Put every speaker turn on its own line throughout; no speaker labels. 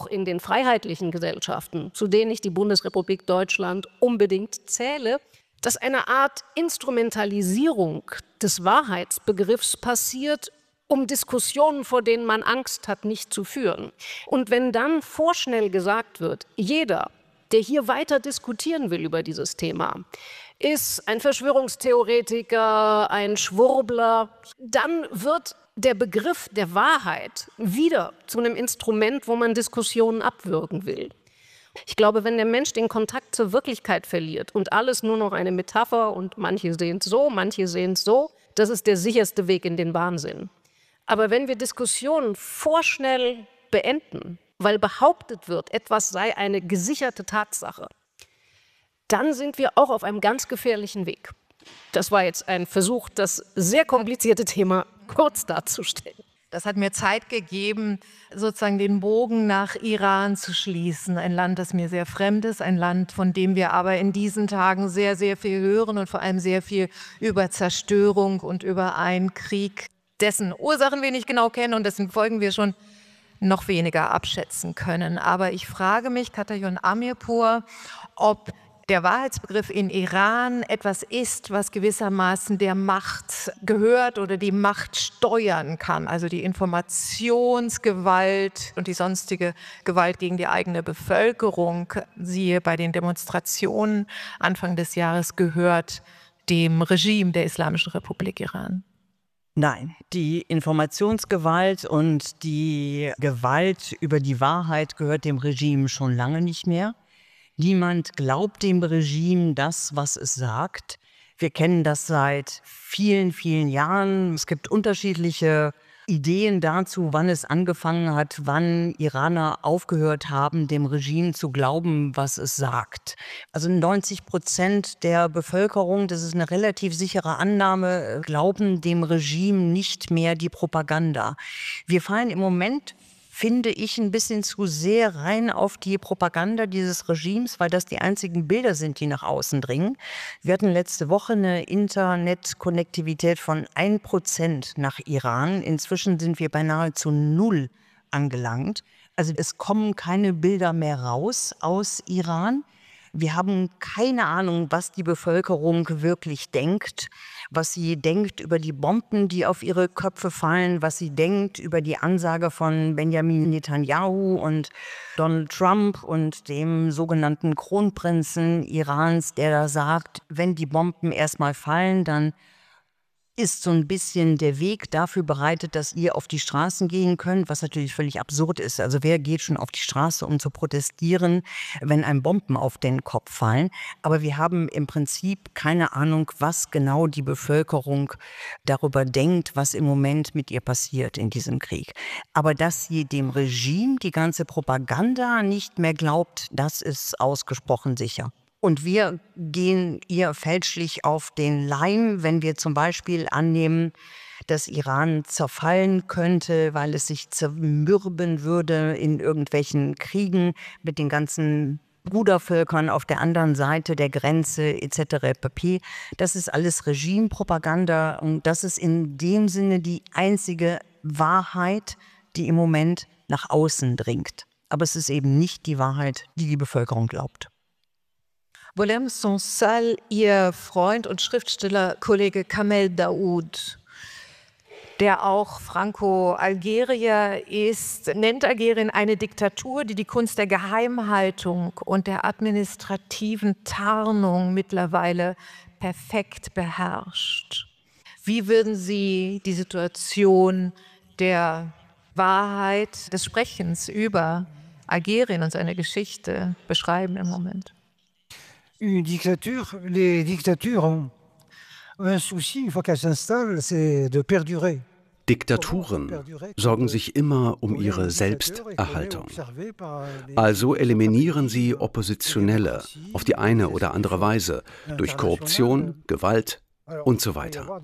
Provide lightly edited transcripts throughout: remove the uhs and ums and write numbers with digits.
in den freiheitlichen Gesellschaften, zu denen ich die Bundesrepublik Deutschland unbedingt zähle, dass eine Art Instrumentalisierung des Wahrheitsbegriffs passiert, um Diskussionen, vor denen man Angst hat, nicht zu führen. Und wenn dann vorschnell gesagt wird, jeder, der hier weiter diskutieren will über dieses Thema, ist ein Verschwörungstheoretiker, ein Schwurbler, dann wird der Begriff der Wahrheit wieder zu einem Instrument, wo man Diskussionen abwürgen will. Ich glaube, wenn der Mensch den Kontakt zur Wirklichkeit verliert und alles nur noch eine Metapher und manche sehen es so, manche sehen es so, das ist der sicherste Weg in den Wahnsinn. Aber wenn wir Diskussionen vorschnell beenden, weil behauptet wird, etwas sei eine gesicherte Tatsache, dann sind wir auch auf einem ganz gefährlichen Weg. Das war jetzt ein Versuch, das sehr komplizierte Thema kurz darzustellen.
Das hat mir Zeit gegeben, sozusagen den Bogen nach Iran zu schließen. Ein Land, das mir sehr fremd ist, ein Land, von dem wir aber in diesen Tagen sehr, sehr viel hören und vor allem sehr viel über Zerstörung und über einen Krieg, dessen Ursachen wir nicht genau kennen und dessen Folgen wir schon noch weniger abschätzen können. Aber ich frage mich, Katajon Amirpour, ob der Wahrheitsbegriff in Iran etwas ist, was gewissermaßen der Macht gehört oder die Macht steuern kann. Also die Informationsgewalt und die sonstige Gewalt gegen die eigene Bevölkerung, siehe bei den Demonstrationen Anfang des Jahres, gehört dem Regime der Islamischen Republik Iran.
Nein, die Informationsgewalt und die Gewalt über die Wahrheit gehört dem Regime schon lange nicht mehr. Niemand glaubt dem Regime das, was es sagt. Wir kennen das seit vielen, vielen Jahren. Es gibt unterschiedliche Ideen dazu, wann es angefangen hat, wann Iraner aufgehört haben, dem Regime zu glauben, was es sagt. Also 90% der Bevölkerung, das ist eine relativ sichere Annahme, glauben dem Regime nicht mehr die Propaganda. Wir fallen im Moment, finde ich, ein bisschen zu sehr rein auf die Propaganda dieses Regimes, weil das die einzigen Bilder sind, die nach außen dringen. Wir hatten letzte Woche eine Internetkonnektivität von 1% nach Iran. Inzwischen sind wir bei nahezu 0 angelangt. Also es kommen keine Bilder mehr raus aus Iran. Wir haben keine Ahnung, was die Bevölkerung wirklich denkt, was sie denkt über die Bomben, die auf ihre Köpfe fallen, was sie denkt über die Ansage von Benjamin Netanyahu und Donald Trump und dem sogenannten Kronprinzen Irans, der da sagt, wenn die Bomben erstmal fallen, dann ist so ein bisschen der Weg dafür bereitet, dass ihr auf die Straßen gehen könnt, was natürlich völlig absurd ist. Also wer geht schon auf die Straße, um zu protestieren, wenn einem Bomben auf den Kopf fallen? Aber wir haben im Prinzip keine Ahnung, was genau die Bevölkerung darüber denkt, was im Moment mit ihr passiert in diesem Krieg. Aber dass sie dem Regime die ganze Propaganda nicht mehr glaubt, das ist ausgesprochen sicher. Und wir gehen ihr fälschlich auf den Leim, wenn wir zum Beispiel annehmen, dass Iran zerfallen könnte, weil es sich zermürben würde in irgendwelchen Kriegen mit den ganzen Brudervölkern auf der anderen Seite der Grenze etc. pp. Das ist alles Regimepropaganda und das ist in dem Sinne die einzige Wahrheit, die im Moment nach außen dringt. Aber es ist eben nicht die Wahrheit, die die Bevölkerung glaubt.
Boualem Sansal, Ihr Freund und Schriftstellerkollege Kamel Daoud, der auch Franco-Algerier ist, nennt Algerien eine Diktatur, die die Kunst der Geheimhaltung und der administrativen Tarnung mittlerweile perfekt beherrscht. Wie würden Sie die Situation der Wahrheit, des Sprechens über Algerien und seine Geschichte beschreiben im Moment?
Une dictature, les dictatures ont un souci, une fois qu'elles s'installent, c'est de perdurer.
Diktaturen sorgen sich immer um ihre Selbsterhaltung. Also eliminieren sie Oppositionelle auf die eine oder andere Weise durch Korruption, Gewalt und so weiter.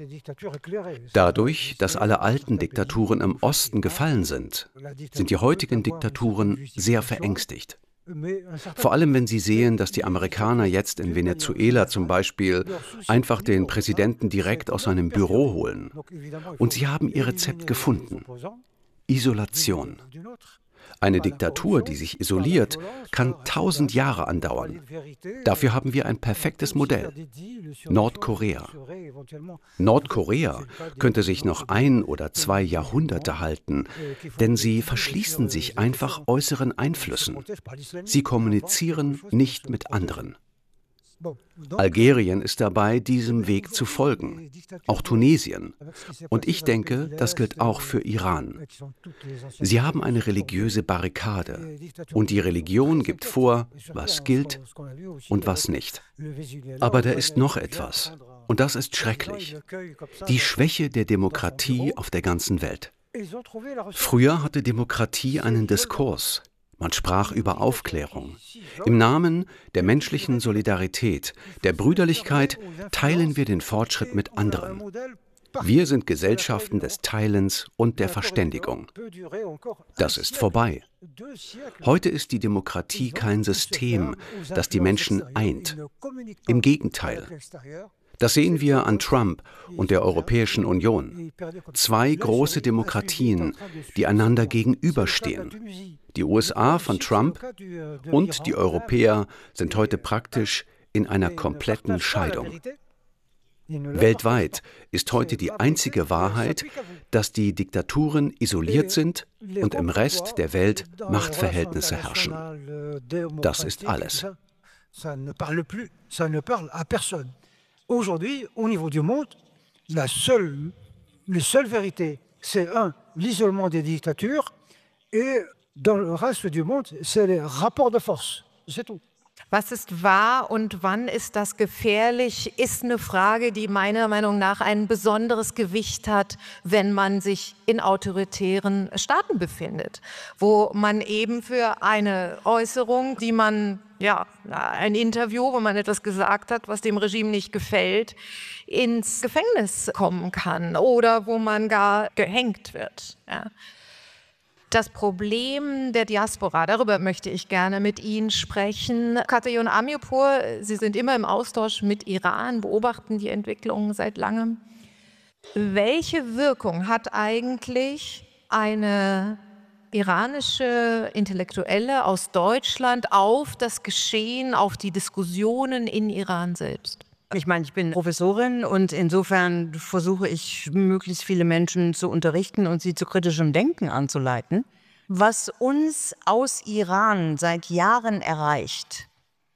Dadurch, dass alle alten Diktaturen im Osten gefallen sind die heutigen Diktaturen sehr verängstigt. Vor allem, wenn sie sehen, dass die Amerikaner jetzt in Venezuela zum Beispiel einfach den Präsidenten direkt aus seinem Büro holen. Und sie haben ihr Rezept gefunden. Isolation. Eine Diktatur, die sich isoliert, kann 1000 Jahre andauern. Dafür haben wir ein perfektes Modell: Nordkorea. Nordkorea könnte sich noch 1 oder 2 Jahrhunderte halten, denn sie verschließen sich einfach äußeren Einflüssen. Sie kommunizieren nicht mit anderen. Algerien ist dabei, diesem Weg zu folgen, auch Tunesien. Und ich denke, das gilt auch für Iran. Sie haben eine religiöse Barrikade und die Religion gibt vor, was gilt und was nicht. Aber da ist noch etwas und das ist schrecklich: die Schwäche der Demokratie auf der ganzen Welt. Früher hatte Demokratie einen Diskurs. Man sprach über Aufklärung. Im Namen der menschlichen Solidarität, der Brüderlichkeit teilen wir den Fortschritt mit anderen. Wir sind Gesellschaften des Teilens und der Verständigung. Das ist vorbei. Heute ist die Demokratie kein System, das die Menschen eint. Im Gegenteil. Das sehen wir an Trump und der Europäischen Union. 2 große Demokratien, die einander gegenüberstehen. Die USA von Trump und die Europäer sind heute praktisch in einer kompletten Scheidung. Weltweit ist heute die einzige Wahrheit, dass die Diktaturen isoliert sind und im Rest der Welt Machtverhältnisse herrschen. Das ist alles.
Aujourd'hui, au niveau du monde, les seules vérités, c'est l'isolement des dictatures, et dans le reste du monde, c'est les rapports de force. C'est tout.
Was ist wahr und wann ist das gefährlich, ist eine Frage, die meiner Meinung nach ein besonderes Gewicht hat, wenn man sich in autoritären Staaten befindet, wo man eben für eine Äußerung, die man, ein Interview, wo man etwas gesagt hat, was dem Regime nicht gefällt, ins Gefängnis kommen kann oder wo man gar gehängt wird. Ja. Das Problem der Diaspora, darüber möchte ich gerne mit Ihnen sprechen. Katayon Amirpour, Sie sind immer im Austausch mit Iran, beobachten die Entwicklungen seit langem. Welche Wirkung hat eigentlich eine iranische Intellektuelle aus Deutschland auf das Geschehen, auf die Diskussionen in Iran selbst?
Ich meine, ich bin Professorin und insofern versuche ich, möglichst viele Menschen zu unterrichten und sie zu kritischem Denken anzuleiten. Was uns aus Iran seit Jahren erreicht,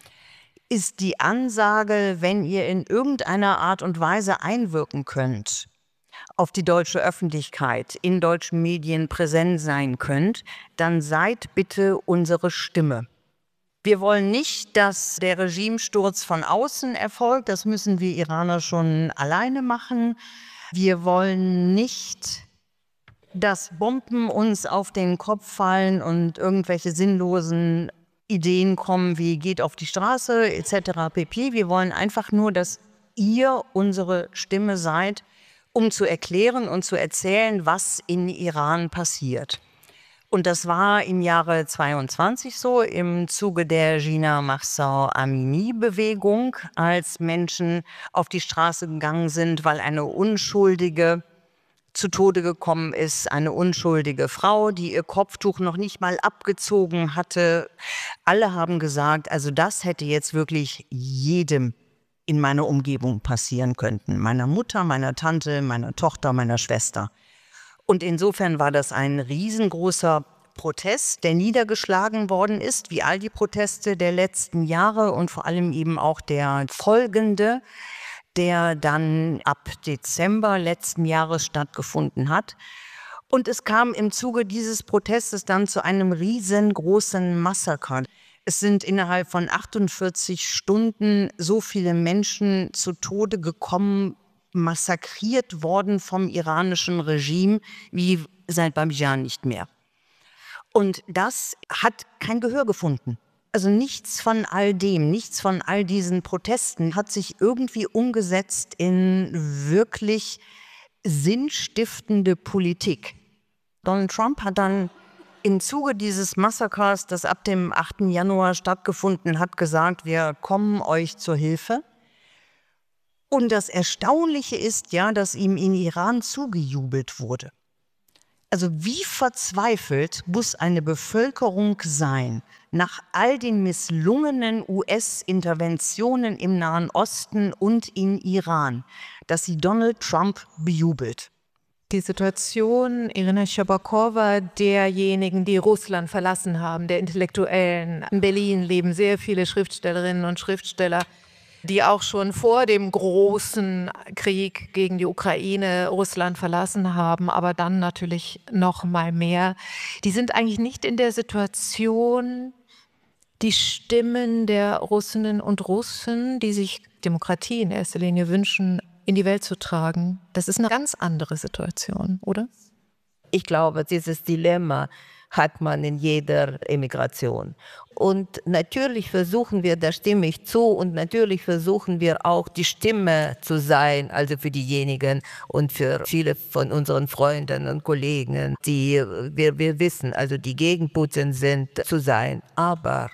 ist die Ansage, wenn ihr in irgendeiner Art und Weise einwirken könnt, auf die deutsche Öffentlichkeit, in deutschen Medien präsent sein könnt, dann seid bitte unsere Stimme. Wir wollen nicht, dass der Regimesturz von außen erfolgt. Das müssen wir Iraner schon alleine machen. Wir wollen nicht, dass Bomben uns auf den Kopf fallen und irgendwelche sinnlosen Ideen kommen wie geht auf die Straße etc. pp. Wir wollen einfach nur, dass ihr unsere Stimme seid, um zu erklären und zu erzählen, was in Iran passiert. Und das war im Jahre 22 so, im Zuge der Jina Mahsa Amini-Bewegung, als Menschen auf die Straße gegangen sind, weil eine Unschuldige zu Tode gekommen ist, eine unschuldige Frau, die ihr Kopftuch noch nicht mal abgezogen hatte. Alle haben gesagt, also das hätte jetzt wirklich jedem in meiner Umgebung passieren können. Meiner Mutter, meiner Tante, meiner Tochter, meiner Schwester. Und insofern war das ein riesengroßer Protest, der niedergeschlagen worden ist, wie all die Proteste der letzten Jahre und vor allem eben auch der folgende, der dann ab Dezember letzten Jahres stattgefunden hat. Und es kam im Zuge dieses Protestes dann zu einem riesengroßen Massaker. Es sind innerhalb von 48 Stunden so viele Menschen zu Tode gekommen, massakriert worden vom iranischen Regime wie seit Babijan nicht mehr. Und das hat kein Gehör gefunden. Also nichts von all dem, nichts von all diesen Protesten hat sich irgendwie umgesetzt in wirklich sinnstiftende Politik. Donald Trump hat dann im Zuge dieses Massakers, das ab dem 8. Januar stattgefunden hat, gesagt, wir kommen euch zur Hilfe. Und das Erstaunliche ist ja, dass ihm in Iran zugejubelt wurde. Also wie verzweifelt muss eine Bevölkerung sein, nach all den misslungenen US-Interventionen im Nahen Osten und in Iran, dass sie Donald Trump bejubelt?
Die Situation Irina Schabakowa, derjenigen, die Russland verlassen haben, der Intellektuellen. In Berlin leben sehr viele Schriftstellerinnen und Schriftsteller, die auch schon vor dem großen Krieg gegen die Ukraine Russland verlassen haben, aber dann natürlich noch mal mehr. Die sind eigentlich nicht in der Situation, die Stimmen der Russinnen und Russen, die sich Demokratie in erster Linie wünschen, in die Welt zu tragen. Das ist eine ganz andere Situation, oder?
Ich glaube, dieses Dilemma hat man in jeder Emigration. Und natürlich versuchen wir, da stimme ich zu, und natürlich versuchen wir auch die Stimme zu sein, also für diejenigen und für viele von unseren Freunden und Kollegen, die wir wissen, also die gegen Putin sind, zu sein. Aber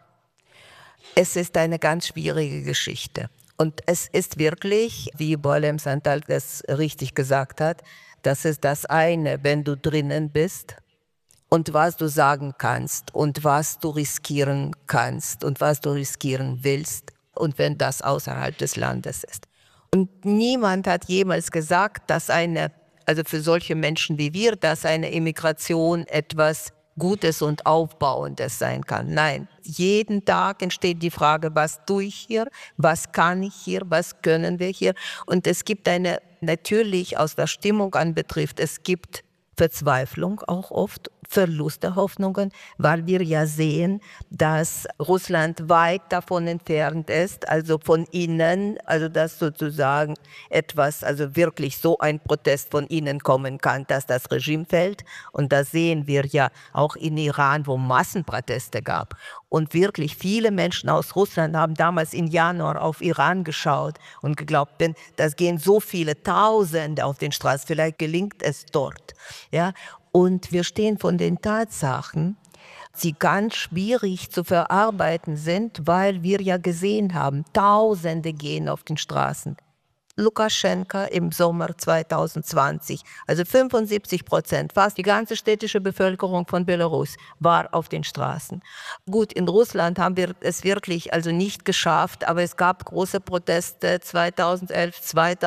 es ist eine ganz schwierige Geschichte. Und es ist wirklich, wie Boualem Sansal das richtig gesagt hat, das ist das eine, wenn du drinnen bist und was du sagen kannst und was du riskieren kannst und was du riskieren willst und wenn das außerhalb des Landes ist. Und niemand hat jemals gesagt, dass also für solche Menschen wie wir, dass eine Immigration etwas Gutes und Aufbauendes sein kann. Nein, jeden Tag entsteht die Frage, was tue ich hier, was kann ich hier, was können wir hier. Und es gibt natürlich, aus der Stimmung anbetrifft, es gibt Verzweiflung auch oft, Verlust der Hoffnungen, weil wir ja sehen, dass Russland weit davon entfernt ist, also von innen, also dass sozusagen etwas, also wirklich so ein Protest von innen kommen kann, dass das Regime fällt. Und das sehen wir ja auch in Iran, wo Massenproteste gab. Und wirklich viele Menschen aus Russland haben damals im Januar auf Iran geschaut und geglaubt, denn das gehen so viele Tausende auf den Straßen, vielleicht gelingt es dort. Ja? Und wir stehen von den Tatsachen, die ganz schwierig zu verarbeiten sind, weil wir ja gesehen haben, Tausende gehen auf den Straßen. Lukaschenka im Sommer 2020, also 75%, fast die ganze städtische Bevölkerung von Belarus war auf den Straßen. Gut, in Russland haben wir es wirklich also nicht geschafft, aber es gab große Proteste 2011,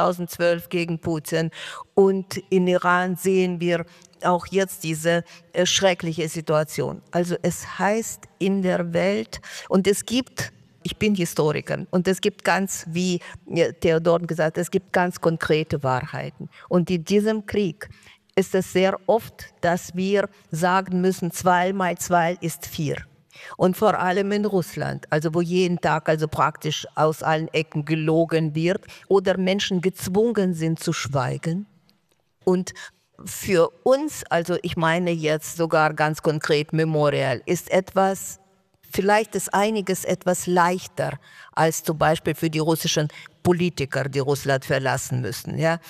2012 gegen Putin und in Iran sehen wir auch jetzt diese schreckliche Situation. Also es heißt in der Welt, und es gibt, ich bin Historikerin, und es gibt ganz, wie Theodor gesagt hat, es gibt ganz konkrete Wahrheiten. Und in diesem Krieg ist es sehr oft, dass wir sagen müssen, 2 mal 2 ist 4. Und vor allem in Russland, also wo jeden Tag also praktisch aus allen Ecken gelogen wird oder Menschen gezwungen sind zu schweigen. Und für uns, also ich meine jetzt sogar ganz konkret Memorial, ist etwas, vielleicht ist einiges etwas leichter als zum Beispiel für die russischen Politiker, die Russland verlassen müssen. Ja?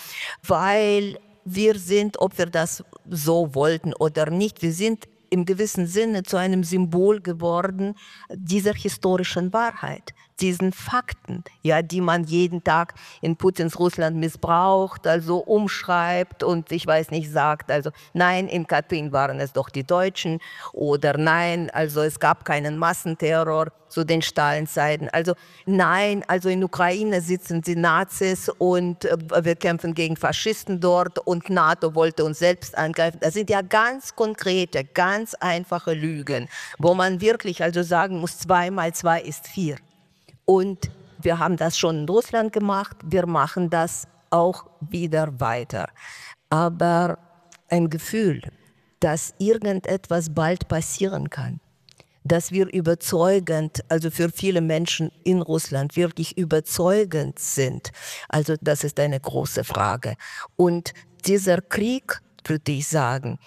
Weil wir sind, ob wir das so wollten oder nicht, wir sind im gewissen Sinne zu einem Symbol geworden dieser historischen Wahrheit, diesen Fakten, ja, die man jeden Tag in Putins Russland missbraucht, also umschreibt und ich weiß nicht, sagt, also nein, in Katyn waren es doch die Deutschen oder nein, also es gab keinen Massenterror zu den Stalinzeiten, also nein, also in Ukraine sitzen die Nazis und wir kämpfen gegen Faschisten dort und NATO wollte uns selbst angreifen. Das sind ja ganz konkrete, ganz einfache Lügen, wo man wirklich also sagen muss, 2 mal 2 ist 4. Und wir haben das schon in Russland gemacht, wir machen das auch wieder weiter. Aber ein Gefühl, dass irgendetwas bald passieren kann, dass wir überzeugend, also für viele Menschen in Russland wirklich überzeugend sind, also das ist eine große Frage. Und dieser Krieg, würde ich sagen,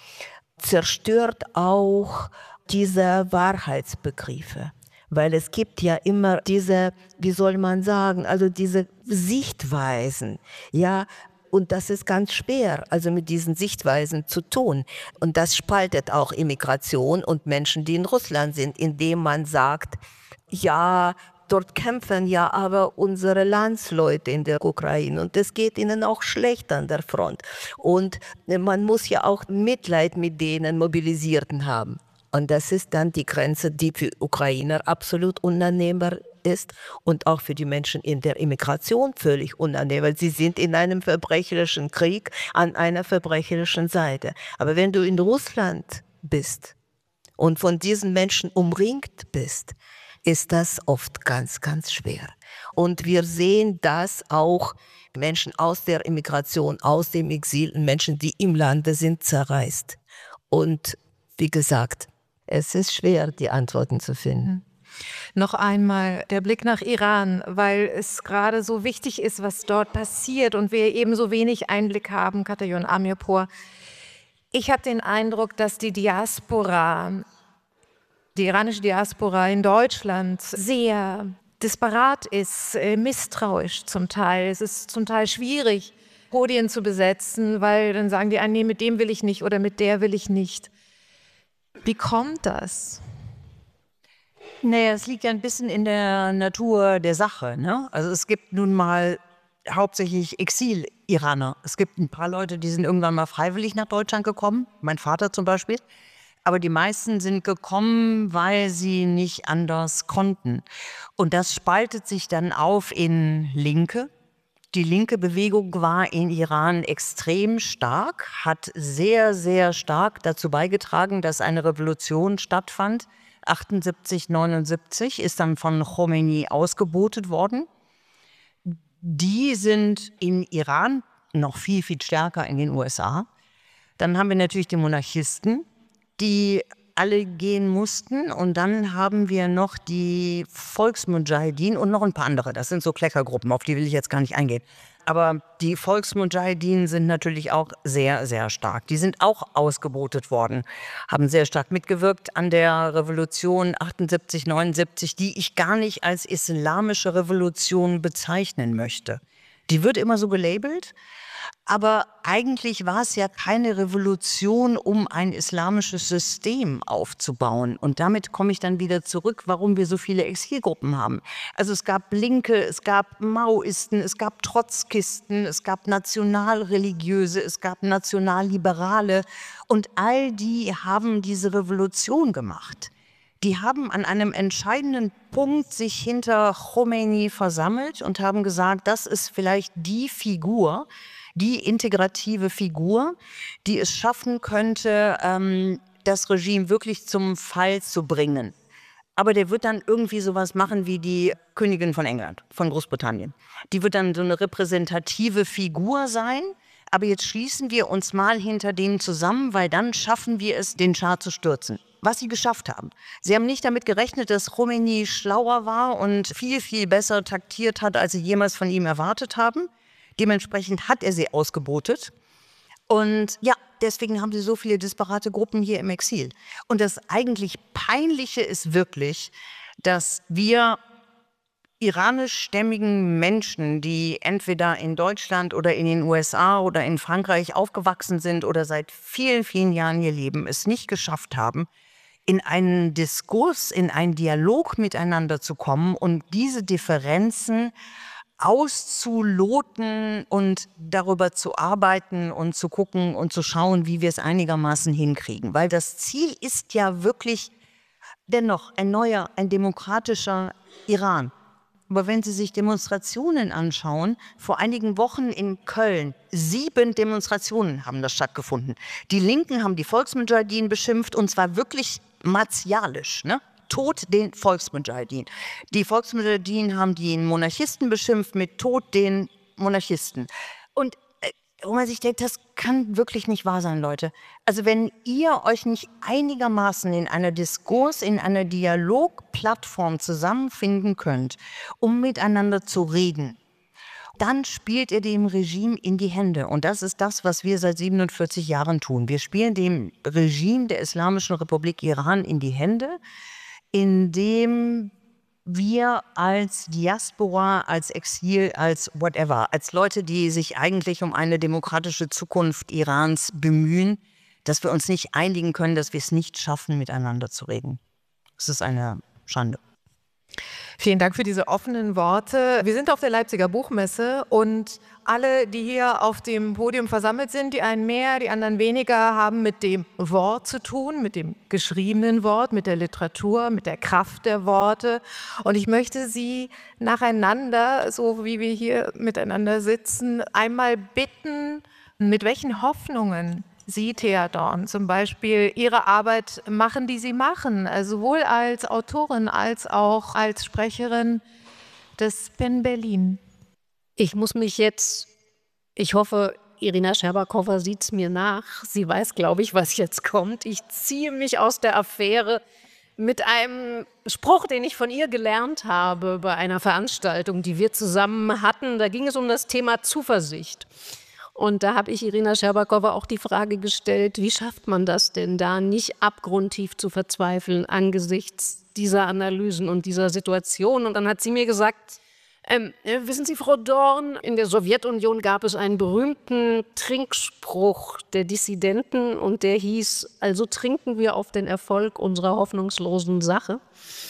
zerstört auch diese Wahrheitsbegriffe. Weil es gibt ja immer diese, wie soll man sagen, also diese Sichtweisen, ja, und das ist ganz schwer, also mit diesen Sichtweisen zu tun. Und das spaltet auch Immigration und Menschen, die in Russland sind, indem man sagt, ja, Dort kämpfen ja aber unsere Landsleute in der Ukraine und es geht ihnen auch schlecht an der Front. Und man muss ja auch Mitleid mit denen Mobilisierten haben. Und das ist dann die Grenze, die für Ukrainer absolut unannehmbar ist und auch für die Menschen in der Immigration völlig unannehmbar. Sie sind in einem verbrecherischen Krieg an einer verbrecherischen Seite. Aber wenn du in Russland bist und von diesen Menschen umringt bist, ist das oft ganz, ganz schwer. Und wir sehen das auch Menschen aus der Immigration, aus dem Exil, Menschen, die im Lande sind, zerreißt. Und wie gesagt, es ist schwer, die Antworten zu finden.
Noch einmal der Blick nach Iran, weil es gerade so wichtig ist, was dort passiert und wir eben so wenig Einblick haben, Katajon Amirpour. Ich habe den Eindruck, dass die iranische Diaspora in Deutschland sehr disparat ist, misstrauisch zum Teil. Es ist zum Teil schwierig, Podien zu besetzen, weil dann sagen die einen, nee, mit dem will ich nicht oder mit der will ich nicht. Wie kommt das?
Naja, es liegt ja ein bisschen in der Natur der Sache, ne? Also es gibt nun mal hauptsächlich Exil-Iraner. Es gibt ein paar Leute, die sind irgendwann mal freiwillig nach Deutschland gekommen, mein Vater zum Beispiel. Aber die meisten sind gekommen, weil sie nicht anders konnten. Und das spaltet sich dann auf in Linke. Die linke Bewegung war in Iran extrem stark, hat sehr, sehr stark dazu beigetragen, dass eine Revolution stattfand. 78, 79 ist dann von Khomeini ausgebotet worden. Die sind in Iran noch viel, viel stärker in den USA. Dann haben wir natürlich die Monarchisten, die alle gehen mussten. Und dann haben wir noch die Volksmudjahidin und noch ein paar andere. Das sind so Kleckergruppen, auf die will ich jetzt gar nicht eingehen. Aber die Volksmudjahidin sind natürlich auch sehr, sehr stark. Die sind auch ausgebotet worden, haben sehr stark mitgewirkt an der Revolution 78, 79, die ich gar nicht als islamische Revolution bezeichnen möchte. Die wird immer so gelabelt. Aber eigentlich war es ja keine Revolution, um ein islamisches System aufzubauen. Und damit komme ich dann wieder zurück, warum wir so viele Exilgruppen haben. Also es gab Linke, es gab Maoisten, es gab Trotzkisten, es gab Nationalreligiöse, es gab Nationalliberale. Und all die haben diese Revolution gemacht. Die haben an einem entscheidenden Punkt sich hinter Khomeini versammelt und haben gesagt, das ist vielleicht die Figur, die integrative Figur, die es schaffen könnte, das Regime wirklich zum Fall zu bringen. Aber der wird dann irgendwie sowas machen wie die Königin von England, von Großbritannien. Die wird dann so eine repräsentative Figur sein. Aber jetzt schließen wir uns mal hinter denen zusammen, weil dann schaffen wir es, den Schah zu stürzen. Was sie geschafft haben. Sie haben nicht damit gerechnet, dass Khomeini schlauer war und viel, viel besser taktiert hat, als sie jemals von ihm erwartet haben. Dementsprechend hat er sie ausgebotet. Und ja, deswegen haben sie so viele disparate Gruppen hier im Exil. Und das eigentlich Peinliche ist wirklich, dass wir iranischstämmigen Menschen, die entweder in Deutschland oder in den USA oder in Frankreich aufgewachsen sind oder seit vielen, vielen Jahren hier leben, es nicht geschafft haben, in einen Diskurs, in einen Dialog miteinander zu kommen und diese Differenzen auszuloten und darüber zu arbeiten und zu gucken und zu schauen, wie wir es einigermaßen hinkriegen. Weil das Ziel ist ja wirklich dennoch ein neuer, ein demokratischer Iran. Aber wenn Sie sich Demonstrationen anschauen, vor einigen Wochen in Köln, 7 Demonstrationen haben da stattgefunden. Die Linken haben die Volksmudjahidin beschimpft und zwar wirklich martialisch, ne? Tod den Volksmudjahidin. Die Volksmudjahidin haben die Monarchisten beschimpft mit Tod den Monarchisten. Und wo man sich denkt, das kann wirklich nicht wahr sein, Leute. Also wenn ihr euch nicht einigermaßen in einer Diskurs, in einer Dialogplattform zusammenfinden könnt, um miteinander zu reden, dann spielt ihr dem Regime in die Hände. Und das ist das, was wir seit 47 Jahren tun. Wir spielen dem Regime der Islamischen Republik Iran in die Hände, indem wir als Diaspora, als Exil, als whatever, als Leute, die sich eigentlich um eine demokratische Zukunft Irans bemühen, dass wir uns nicht einigen können, dass wir es nicht schaffen, miteinander zu reden. Das ist eine Schande.
Vielen Dank für diese offenen Worte. Wir sind auf der Leipziger Buchmesse und alle, die hier auf dem Podium versammelt sind, die einen mehr, die anderen weniger, haben mit dem Wort zu tun, mit dem geschriebenen Wort, mit der Literatur, mit der Kraft der Worte. Und ich möchte Sie nacheinander, so wie wir hier miteinander sitzen, einmal bitten, mit welchen Hoffnungen Sie, Thea Dorn, zum Beispiel Ihre Arbeit machen, die Sie machen, also sowohl als Autorin als auch als Sprecherin des PEN Berlin.
Ich muss mich jetzt, ich hoffe, Irina Scherbakowa sieht es mir nach. Sie weiß, glaube ich, was jetzt kommt. Ich ziehe mich aus der Affäre mit einem Spruch, den ich von ihr gelernt habe bei einer Veranstaltung, die wir zusammen hatten. Da ging es um das Thema Zuversicht. Und da habe ich Irina Scherbakowa auch die Frage gestellt, wie schafft man das denn da, nicht abgrundtief zu verzweifeln angesichts dieser Analysen und dieser Situation? Und dann hat sie mir gesagt, wissen Sie, Frau Dorn, in der Sowjetunion gab es einen berühmten Trinkspruch der Dissidenten und der hieß, also trinken wir auf den Erfolg unserer hoffnungslosen Sache.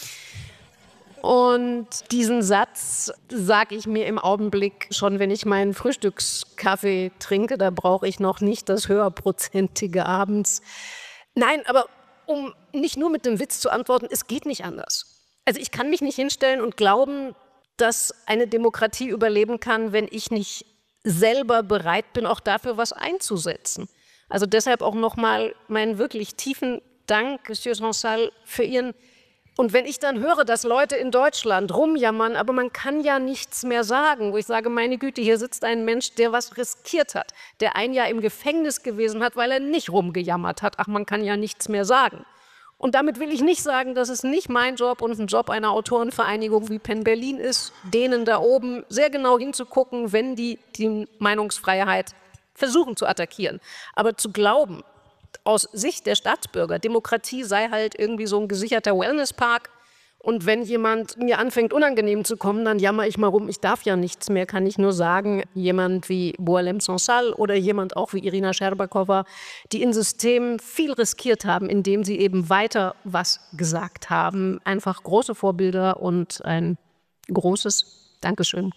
Und diesen Satz sage ich mir im Augenblick schon, wenn ich meinen Frühstückskaffee trinke, da brauche ich noch nicht das höherprozentige abends. Nein, aber um nicht nur mit dem Witz zu antworten, es geht nicht anders. Also ich kann mich nicht hinstellen und glauben, dass eine Demokratie überleben kann, wenn ich nicht selber bereit bin, auch dafür was einzusetzen. Also deshalb auch nochmal meinen wirklich tiefen Dank, Monsieur Chansal, für Ihren. Und wenn ich dann höre, dass Leute in Deutschland rumjammern, aber man kann ja nichts mehr sagen, wo ich sage, meine Güte, hier sitzt ein Mensch, der was riskiert hat, der ein Jahr im Gefängnis gewesen hat, weil er nicht rumgejammert hat. Ach, man kann ja nichts mehr sagen. Und damit will ich nicht sagen, dass es nicht mein Job und ein Job einer Autorenvereinigung wie PEN Berlin ist, denen da oben sehr genau hinzugucken, wenn die Meinungsfreiheit versuchen zu attackieren. Aber zu glauben, aus Sicht der Staatsbürger, Demokratie sei halt irgendwie so ein gesicherter Wellnesspark und wenn jemand mir anfängt, unangenehm zu kommen, dann jammer ich mal rum, ich darf ja nichts mehr, kann ich nur sagen, jemand wie Boualem Sansal oder jemand auch wie Irina Scherbakowa, die in Systemen viel riskiert haben, indem sie eben weiter was gesagt haben. Einfach große Vorbilder und ein großes Dankeschön.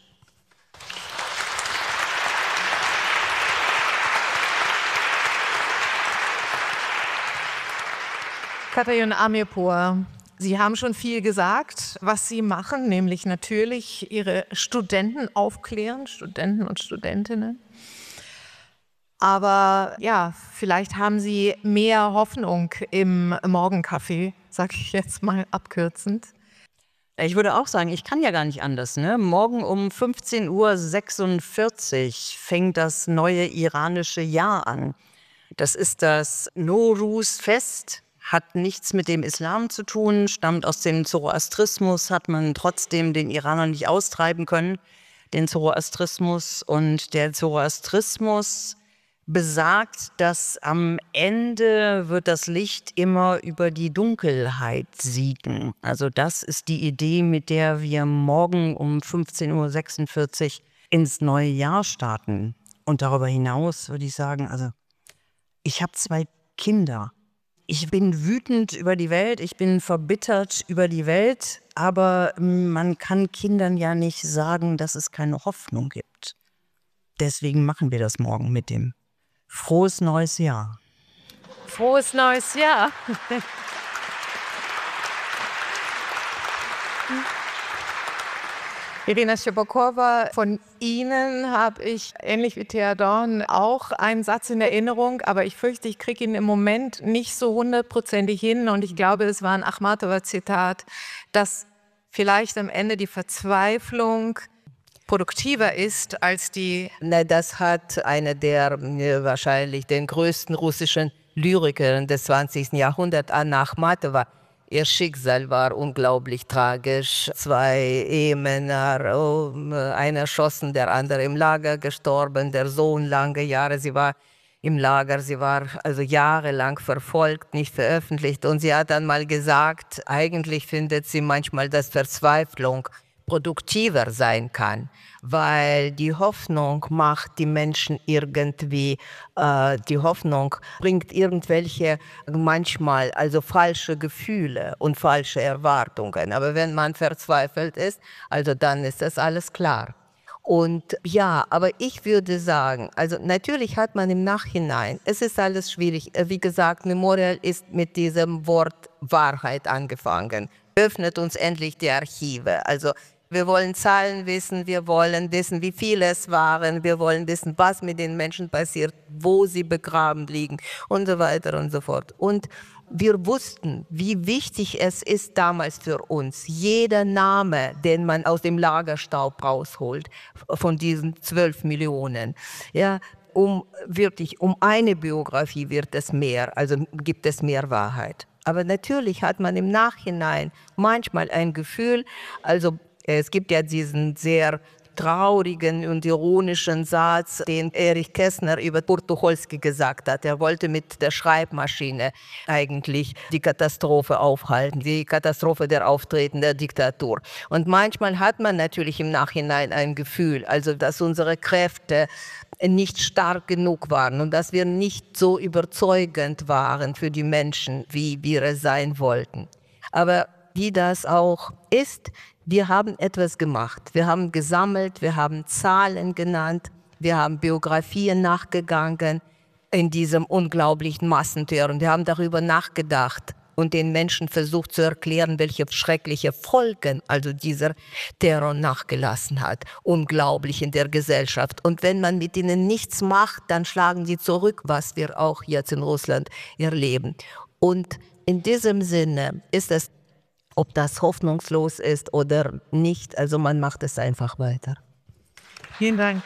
Katayun Amirpour, Sie haben schon viel gesagt, was Sie machen, nämlich natürlich Ihre Studenten aufklären, Studenten und Studentinnen. Aber ja, vielleicht haben Sie mehr Hoffnung im Morgenkaffee, sage ich jetzt mal abkürzend.
Ich würde auch sagen, ich kann ja gar nicht anders. Ne? Morgen um 15:46 Uhr fängt das neue iranische Jahr an. Das ist das Nowruz-Fest. Hat nichts mit dem Islam zu tun, stammt aus dem Zoroastrismus, hat man trotzdem den Iraner nicht austreiben können, den Zoroastrismus. Und der Zoroastrismus besagt, dass am Ende wird das Licht immer über die Dunkelheit siegen. Also das ist die Idee, mit der wir morgen um 15:46 Uhr ins neue Jahr starten. Und darüber hinaus würde ich sagen, also ich habe 2 Kinder. Ich bin wütend über die Welt, ich bin verbittert über die Welt, aber man kann Kindern ja nicht sagen, dass es keine Hoffnung gibt. Deswegen machen wir das morgen mit dem Frohes neues Jahr.
Frohes neues Jahr. Irina Scherbakowa, von Ihnen habe ich, ähnlich wie Thea Dorn, auch einen Satz in Erinnerung, aber ich fürchte, ich kriege ihn im Moment nicht so 100%ig hin und ich glaube, es war ein Achmatowa-Zitat, dass vielleicht am Ende die Verzweiflung produktiver ist als die...
Das hat einer der wahrscheinlich den größten russischen Lyrikern des 20. Jahrhunderts, Anna Achmatowa. Ihr Schicksal war unglaublich tragisch. 2 Ehemänner, einer erschossen, der andere im Lager gestorben, der Sohn lange Jahre, sie war im Lager, sie war also jahrelang verfolgt, nicht veröffentlicht. Und sie hat dann mal gesagt, eigentlich findet sie manchmal, dass Verzweiflung produktiver sein kann, weil die Hoffnung macht die Menschen irgendwie, die Hoffnung bringt irgendwelche manchmal also falsche Gefühle und falsche Erwartungen. Aber wenn man verzweifelt ist, also dann ist das alles klar. Und ja, aber ich würde sagen, also natürlich hat man im Nachhinein, es ist alles schwierig. Wie gesagt, Memorial ist mit diesem Wort Wahrheit angefangen. Öffnet uns endlich die Archive. Also wir wollen Zahlen wissen, wir wollen wissen, wie viele es waren, wir wollen wissen, was mit den Menschen passiert, wo sie begraben liegen und so weiter und so fort. Und wir wussten, wie wichtig es ist damals für uns, jeder Name, den man aus dem Lagerstaub rausholt, von diesen 12 Millionen, ja, wirklich um eine Biografie wird es mehr, also gibt es mehr Wahrheit. Aber natürlich hat man im Nachhinein manchmal ein Gefühl, also es gibt ja diesen sehr traurigen und ironischen Satz, den Erich Kästner über Kurt Tucholsky gesagt hat. Er wollte mit der Schreibmaschine eigentlich die Katastrophe aufhalten, die Katastrophe der auftretenden Diktatur. Und manchmal hat man natürlich im Nachhinein ein Gefühl, also dass unsere Kräfte nicht stark genug waren und dass wir nicht so überzeugend waren für die Menschen, wie wir es sein wollten. Aber wie das auch ist, wir haben etwas gemacht. Wir haben gesammelt, wir haben Zahlen genannt, wir haben Biografien nachgegangen in diesem unglaublichen Massenterror. Wir haben darüber nachgedacht und den Menschen versucht zu erklären, welche schreckliche Folgen also dieser Terror nachgelassen hat. Unglaublich in der Gesellschaft. Und wenn man mit ihnen nichts macht, dann schlagen sie zurück, was wir auch jetzt in Russland erleben. Und in diesem Sinne ist es, ob das hoffnungslos ist oder nicht, also man macht es einfach weiter.
Vielen Dank.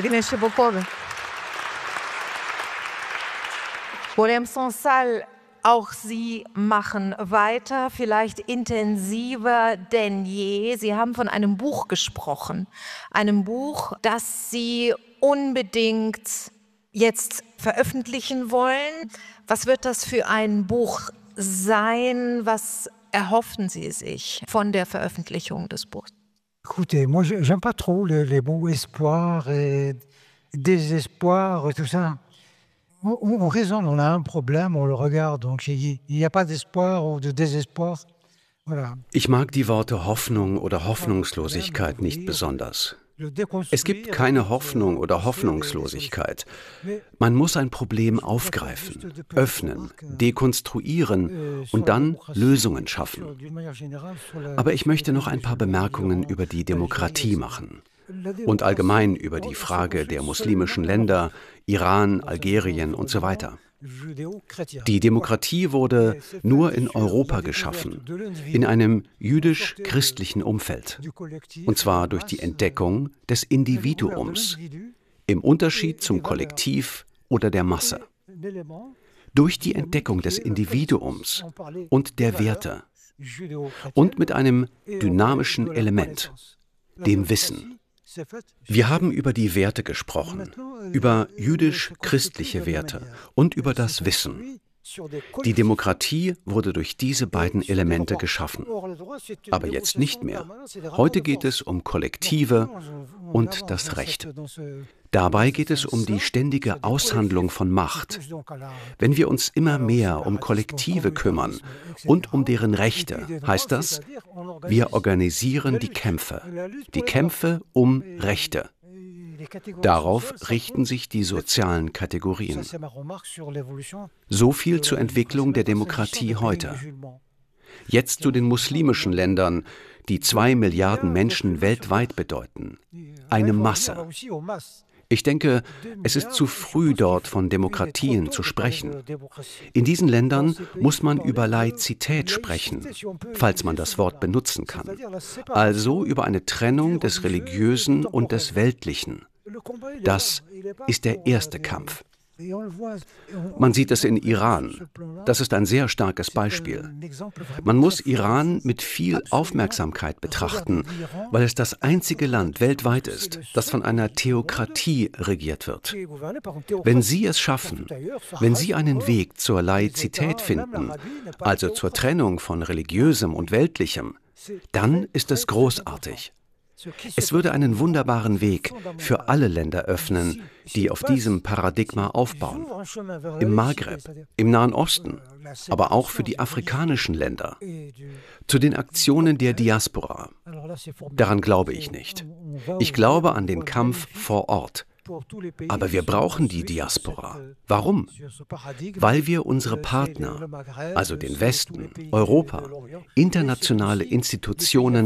William Sonsal, auch Sie machen weiter, vielleicht intensiver denn je. Sie haben von einem Buch gesprochen, einem Buch, das Sie unbedingt jetzt veröffentlichen wollen. Was wird das für ein Buch sein? Was erhoffen Sie sich von der Veröffentlichung des Buchs?
Écoutez, moi j'aime pas trop les mots espoir et désespoir, tout ça. On raisonne, on a un problème, on le regarde, donc il n'y a pas d'espoir ou de désespoir. Voilà.
Ich mag die Worte Hoffnung oder Hoffnungslosigkeit nicht besonders. Es gibt keine Hoffnung oder Hoffnungslosigkeit. Man muss ein Problem aufgreifen, öffnen, dekonstruieren und dann Lösungen schaffen. Aber ich möchte noch ein paar Bemerkungen über die Demokratie machen und allgemein über die Frage der muslimischen Länder, Iran, Algerien und so weiter. Die Demokratie wurde nur in Europa geschaffen, in einem jüdisch-christlichen Umfeld. Und zwar durch die Entdeckung des Individuums, im Unterschied zum Kollektiv oder der Masse. Durch die Entdeckung des Individuums und der Werte und mit einem dynamischen Element, dem Wissen. Wir haben über die Werte gesprochen, über jüdisch-christliche Werte und über das Wissen. Die Demokratie wurde durch diese beiden Elemente geschaffen. Aber jetzt nicht mehr. Heute geht es um Kollektive und das Recht. Dabei geht es um die ständige Aushandlung von Macht. Wenn wir uns immer mehr um Kollektive kümmern und um deren Rechte, heißt das, wir organisieren die Kämpfe um Rechte. Darauf richten sich die sozialen Kategorien. So viel zur Entwicklung der Demokratie heute. Jetzt zu den muslimischen Ländern, die 2 Milliarden Menschen weltweit bedeuten. Eine Masse. Ich denke, es ist zu früh, dort von Demokratien zu sprechen. In diesen Ländern muss man über Laizität sprechen, falls man das Wort benutzen kann. Also über eine Trennung des Religiösen und des Weltlichen. Das ist der erste Kampf. Man sieht es in Iran. Das ist ein sehr starkes Beispiel. Man muss Iran mit viel Aufmerksamkeit betrachten, weil es das einzige Land weltweit ist, das von einer Theokratie regiert wird. Wenn Sie es schaffen, wenn Sie einen Weg zur Laizität finden, also zur Trennung von Religiösem und Weltlichem, dann ist es großartig. Es würde einen wunderbaren Weg für alle Länder öffnen, die auf diesem Paradigma aufbauen. Im Maghreb, im Nahen Osten, aber auch für die afrikanischen Länder. Zu den Aktionen der Diaspora. Daran glaube ich nicht. Ich glaube an den Kampf vor Ort. Aber wir brauchen die Diaspora. Warum? Weil wir unsere Partner, also den Westen, Europa, internationale Institutionen